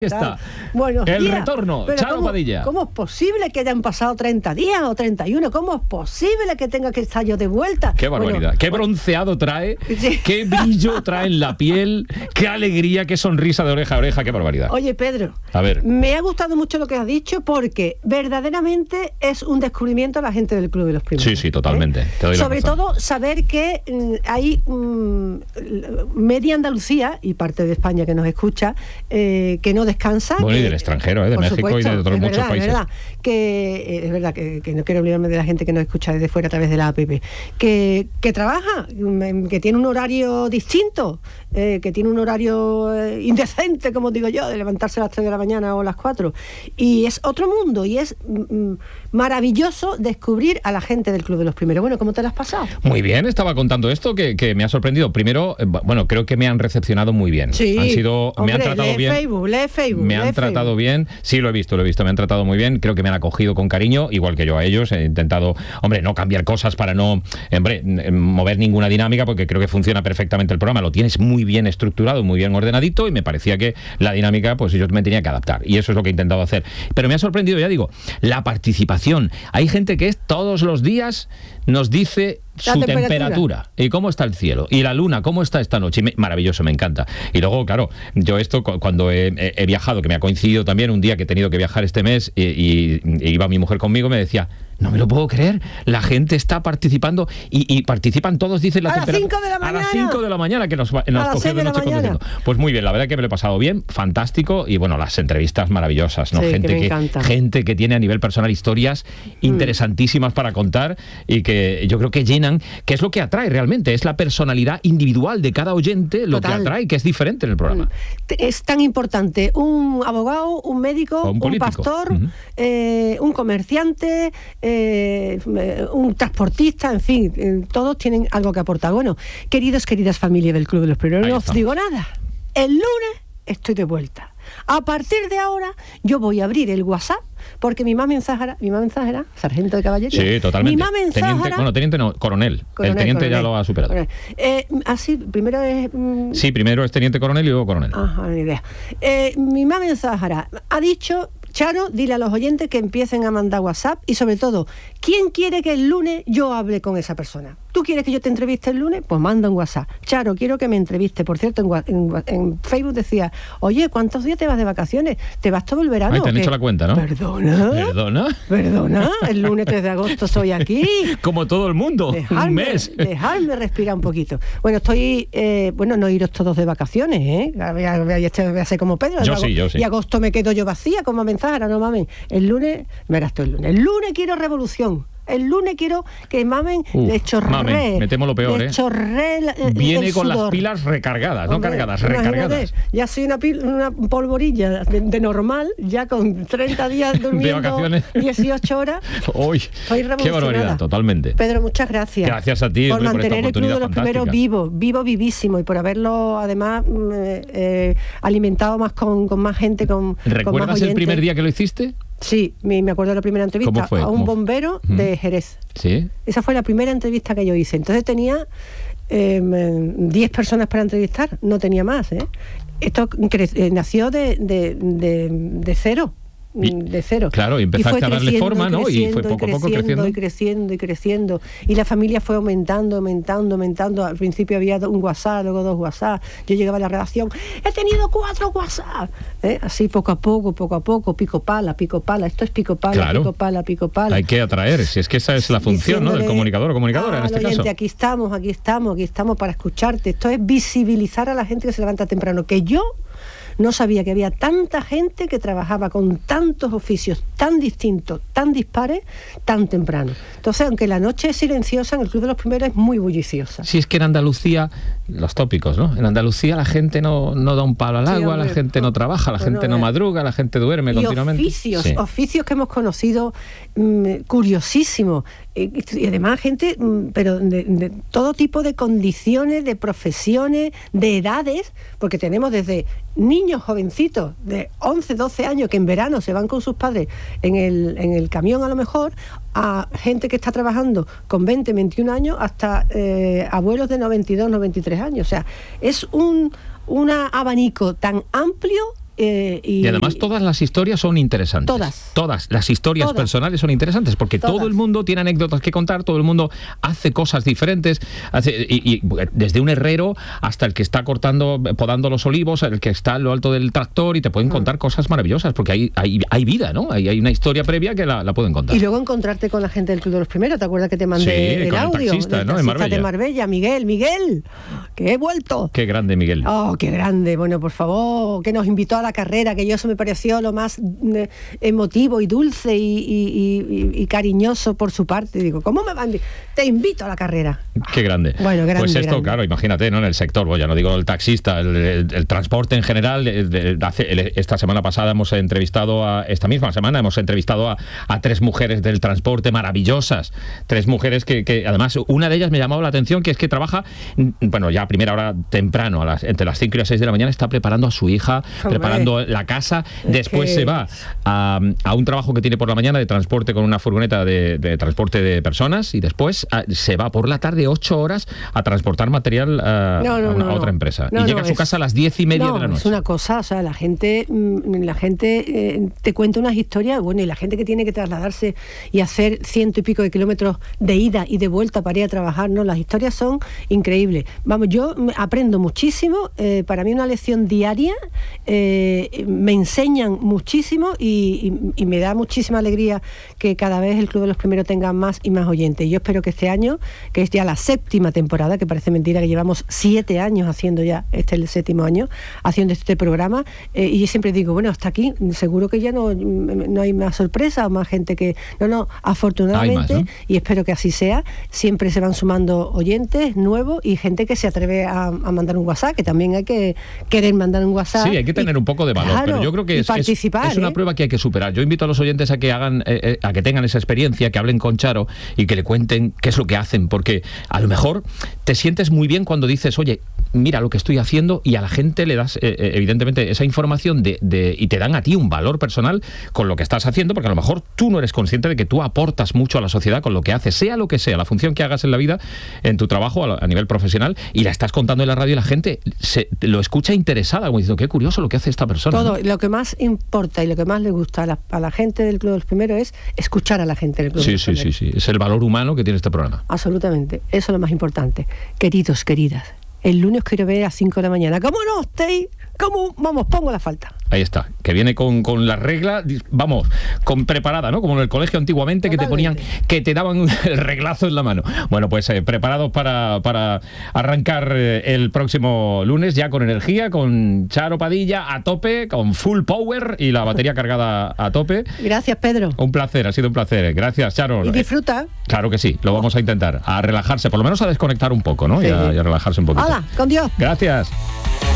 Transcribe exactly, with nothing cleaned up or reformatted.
Está. Buenos el días. retorno, Pero Charo ¿cómo, Padilla. ¿Cómo es posible que hayan pasado treinta días o treinta y uno? ¿Cómo es posible que tenga que estar yo de vuelta? Qué barbaridad, Bueno, qué bronceado trae, sí. Qué brillo trae en la piel, qué alegría, qué sonrisa de oreja a oreja, qué barbaridad. Oye, Pedro, a ver. me ha gustado mucho lo que has dicho porque verdaderamente es un descubrimiento a la gente del Club de los Primeros. Sí, sí, totalmente. ¿Eh? Te doy la Sobre razón. todo saber que mm, hay mm, media Andalucía y parte de España que nos escucha, eh, que no descansa. Bueno, que, y del extranjero, ¿eh? de México supuesto, y de otros es muchos verdad, países. Es verdad, que, eh, es verdad que, que no quiero olvidarme de la gente que nos escucha desde fuera a través de la app, que, que trabaja, que tiene un horario distinto, eh, que tiene un horario eh, indecente, como digo yo, de levantarse a las tres de la mañana o a las cuatro. Y es otro mundo y es mm, maravilloso descubrir a la gente del Club de los Primeros. Bueno, ¿cómo te lo has pasado? Muy bien, estaba contando esto que, que me ha sorprendido. Primero, eh, bueno, creo que me han recepcionado muy bien. Sí, han sido, hombre, me han tratado lee bien. Facebook, lee Facebook, me han lee tratado Facebook. bien. Sí, lo he visto, lo he visto. Me han tratado muy bien. Creo que me han acogido con cariño, igual que yo a ellos. He intentado, hombre, no cambiar cosas para no, hombre, mover ninguna dinámica, porque creo que funciona perfectamente el programa. Lo tienes muy bien estructurado, muy bien ordenadito, y me parecía que la dinámica, pues yo me tenía que adaptar. Y eso es lo que he intentado hacer. Pero me ha sorprendido, ya digo, la participación. Hay gente que es todos los días nos dice La su temperatura. temperatura y cómo está el cielo y la luna, cómo está esta noche. Me, maravilloso, me encanta. Y luego, claro, yo esto cu- cuando he, he, he viajado, que me ha coincidido también un día que he tenido que viajar este mes y, y, y iba mi mujer conmigo, me decía, no me lo puedo creer, la gente está participando y, y participan todos, dicen la A las temperatura. cinco de la A las mañana. cinco de la mañana, que nos, va- nos A las cogió seis de de la noche mañana. conduciendo. Pues muy bien, la verdad que me lo he pasado bien, fantástico, y bueno, las entrevistas maravillosas, ¿no? Sí, que gente me que, encanta. gente que tiene a nivel personal historias interesantísimas para contar y que yo creo que llenan, que es lo que atrae realmente, es la personalidad individual de cada oyente lo Total. que atrae, que es diferente en el programa. Es tan importante un abogado, un médico, O un un, político. pastor, Ujú. eh, un comerciante, eh, un transportista, en fin, eh, todos tienen algo que aportar. Bueno, queridos, queridas familias del Club de los Primeros, Ahí no os estamos. digo nada. El lunes estoy de vuelta. A partir de ahora yo voy a abrir el WhatsApp porque mi mamá mensajera, mi mamá mensajera, sargento de caballería. Sí, totalmente. Mi mamá Teniente, mensajera. bueno, teniente no, coronel. Coronel, el teniente ya coronel. lo ha superado. Coronel. Eh, así, primero es. mm, Sí, primero es teniente coronel y luego coronel. Ajá, ni idea. Eh, mi mamá en Sahara ha dicho, Charo, dile a los oyentes que empiecen a mandar WhatsApp y sobre todo, ¿quién quiere que el lunes yo hable con esa persona? ¿Tú quieres que yo te entreviste el lunes? Pues manda un WhatsApp. Charo, quiero que me entreviste. Por cierto, en, wa- en wa- en Facebook decía, oye, ¿cuántos días te vas de vacaciones? ¿Te vas todo el verano? Ay, te han ¿o qué? hecho la cuenta, ¿no? Perdona. ¿Perdona? Perdona, el lunes tres de agosto estoy aquí. Como todo el mundo, Dejarme, un mes. dejarme respirar un poquito. Bueno, estoy, eh, bueno, no iros todos de vacaciones, ¿eh? Voy a, voy a- voy a ser como Pedro. Yo y sí, ago- yo sí. Y agosto me quedo yo vacía como mensajera, no mamen. El lunes, verás tú el lunes. El lunes quiero revolución. El lunes quiero que mamen, Uf, le chorree. mamen, me temo lo peor, le ¿eh? chorree la- el- Viene el con las sudor. pilas recargadas, no Hombre, cargadas, imagínate, recargadas. ya soy una, pil- una polvorilla de, de normal, ya con treinta días durmiendo vacaciones. dieciocho horas. Uy, Soy qué revolucionada. barbaridad, totalmente. Pedro, muchas gracias. Gracias a ti, por hombre, por esta mantener el Club de oportunidad los Primeros fantástica. vivo, vivo, vivísimo, y por haberlo además mm, eh, eh, alimentado más con, con más gente, con, con más ¿Recuerdas el oyentes. primer día que lo hiciste? Sí, me, me acuerdo de la primera entrevista ¿Cómo fue? a un ¿Cómo fue? bombero Ujú. de Jerez. Sí. Esa fue la primera entrevista que yo hice. Entonces tenía eh, diez personas para entrevistar, no tenía más. ¿eh? Esto cre- eh, nació de, de, de, de cero. Y- de cero. claro, y empezaste fue a darle creciendo, forma, ¿no? Y fue creciendo, poco a poco creciendo. Y creciendo y creciendo. Y la familia fue aumentando, aumentando, aumentando. Al principio había un WhatsApp, luego dos WhatsApp. Yo llegaba a la redacción, he tenido cuatro WhatsApp. ¿Eh? Así poco a poco, poco a poco, pico pala, pico pala. Esto es pico pala, Claro. pico pala, pico pala. Hay que atraer, si es que esa es la función, ¿no? Del Diciéndole comunicador o comunicadora en al este oyente, caso. aquí estamos, aquí estamos, aquí estamos para escucharte. Esto es visibilizar a la gente que se levanta temprano. Que yo no sabía que había tanta gente que trabajaba con tantos oficios tan distintos, tan dispares, tan temprano. Entonces, aunque la noche es silenciosa, en el Club de los Primeros es muy bulliciosa. Si es que en Andalucía, los tópicos, ¿no? En Andalucía la gente no, no da un palo al Sí, agua, hombre. la gente no trabaja, la Bueno, gente no eh, madruga, la gente duerme Y continuamente. oficios, Sí. oficios que hemos conocido mm, curiosísimos. Eh, Y además gente, mm, pero de, de todo tipo de condiciones, de profesiones, de edades, porque tenemos desde niños jovencitos de once, doce años que en verano se van con sus padres en el, en el camión a lo mejor, a gente que está trabajando con veinte, veintiún años, hasta eh, abuelos de noventa y dos, noventa y tres años. O sea, es un, un abanico tan amplio Eh, y, y además todas las historias son interesantes. Todas. Todas. Las historias Todas. personales son interesantes porque Todas. todo el mundo tiene anécdotas que contar, todo el mundo hace cosas diferentes. Hace, y, y desde un herrero hasta el que está cortando, podando los olivos, el que está en lo alto del tractor, y te pueden contar mm. cosas maravillosas porque hay, hay, hay vida, ¿no? Hay, hay una historia previa que la, la pueden contar. Y luego encontrarte con la gente del Club de los Primeros. ¿Te acuerdas que te mandé sí, el con audio? El taxista, del ¿no? taxista en Marbella. de Marbella, Miguel, Miguel, que he vuelto. Qué grande, Miguel. Oh, qué grande. Bueno, por favor, que nos invitó a la carrera, que yo eso me pareció lo más eh, emotivo y dulce y, y, y, y cariñoso por su parte. Digo, ¿cómo me van? Te invito a la carrera. Qué grande. Bueno, grande. Pues esto, grande. claro, imagínate, ¿no? En el sector, bueno, ya no digo el taxista, el, el, el transporte en general. El, el, el, esta semana pasada hemos entrevistado a, esta misma semana hemos entrevistado a, a tres mujeres del transporte maravillosas. Tres mujeres que, que, además, una de ellas me llamó la atención, que es que trabaja, bueno, ya a primera hora temprano, a las, entre las cinco y las seis de la mañana, está preparando a su hija, Hombre. preparando la casa. Después es que... se va a, a un trabajo que tiene por la mañana de transporte con una furgoneta de, de transporte de personas, y después a, se va por la tarde ocho horas a transportar material a, no, no, a, una, no, a otra no. empresa. No, y llega no, a su es... casa a las diez y media no, de la noche. Es una cosa, o sea, la gente, la gente eh, te cuenta unas historias, bueno, y la gente que tiene que trasladarse y hacer ciento y pico de kilómetros de ida y de vuelta para ir a trabajar, no, las historias son increíbles. Vamos, yo aprendo muchísimo, eh, para mí una lección diaria, eh, me enseñan muchísimo y, y, y me da muchísima alegría que cada vez el Club de los Primeros tenga más y más oyentes. Yo espero que este año, que es ya la séptima temporada, que parece mentira que llevamos siete años haciendo ya, este es el séptimo año, haciendo este programa, eh, y yo siempre digo, bueno, hasta aquí, seguro que ya no, no hay más sorpresa o más gente que... No, no, afortunadamente, más, ¿no? Y espero que así sea, siempre se van sumando oyentes nuevos y gente que se atreve a, a mandar un WhatsApp, que también hay que querer mandar un WhatsApp. Sí, hay que tener y, un poco de valor, claro, pero yo creo que es, es, es una ¿eh? prueba que hay que superar. Yo invito a los oyentes a que hagan, eh, a que tengan esa experiencia, que hablen con Charo y que le cuenten qué es lo que hacen, porque a lo mejor te sientes muy bien cuando dices, oye, mira lo que estoy haciendo, y a la gente le das eh, evidentemente esa información de, de, y te dan a ti un valor personal con lo que estás haciendo, porque a lo mejor tú no eres consciente de que tú aportas mucho a la sociedad con lo que haces, sea lo que sea, la función que hagas en la vida, en tu trabajo a, a nivel profesional, y la estás contando en la radio y la gente se, lo escucha interesada, como diciendo, qué curioso lo que hace esta persona. Todo, ¿no? Lo que más importa y lo que más le gusta a la, a la gente del Club de los Primeros es escuchar a la gente del Club sí, de los sí, Primeros. Sí, sí, sí, es el valor humano que tiene este programa. Absolutamente, eso es lo más importante. Queridos, queridas, el lunes quiero ver a cinco de la mañana. ¿Cómo no estéis? ¿Cómo? Vamos, pongo la falta. Ahí está, que viene con, con la regla, vamos, con preparada, ¿no? Como en el colegio antiguamente, Totalmente. que te ponían, que te daban el reglazo en la mano. Bueno, pues eh, preparados para, para arrancar eh, el próximo lunes, ya con energía, con Charo Padilla a tope, con full power y la batería cargada a tope. Gracias, Pedro. Un placer, ha sido un placer. Gracias, Charo. Y disfruta. Eh, claro que sí, lo vamos a intentar, a relajarse, por lo menos a desconectar un poco, ¿no? Sí. Y, a, y a relajarse un poquito. ¡Hala, con Dios! Gracias.